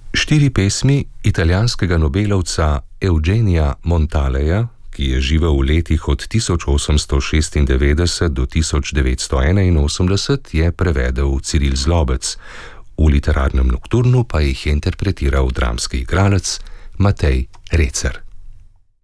4 pesmi italijanskega nobelovca Eugenija Montaleja, ki je živel v letih od 1896 do 1981, je prevedel Ciril Zlobec. V literarnem nokturnu pa jih je interpretiral dramski igralec Matej Recer.